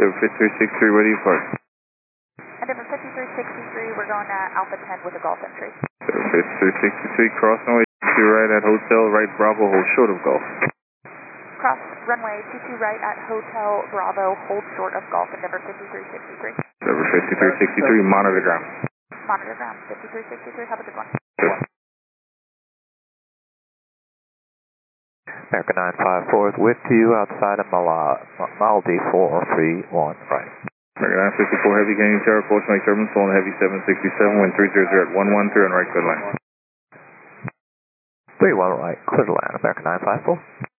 5363, where do you park? Endeavor 5363, we're going Alpha 10 with a Golf entry. 5363, cross runway 22 right at Hotel Right Bravo, hold short of Golf. Cross runway 22 right at Hotel Bravo, hold short of Golf, Endeavor 5363. Endeavor 5363, monitor ground. Monitor ground, 5363, have a good one. Good. American 954 is with you outside of Maldi 431, right. American 954, Heavy Canadian Tower, approach Mike Turbine, Stolen Heavy 767, wind 300 at 113 on right, clear line. 31 right, clear to land, American 954.